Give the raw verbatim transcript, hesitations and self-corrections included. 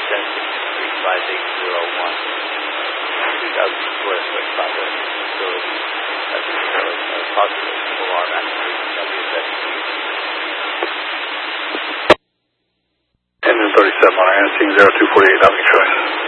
ten sixty-three five eight zero one. two thousand square foot project facility. That's a population alarm activation W S S. Engine thirty-seven on Ansting zero two four eight, I'll be trying.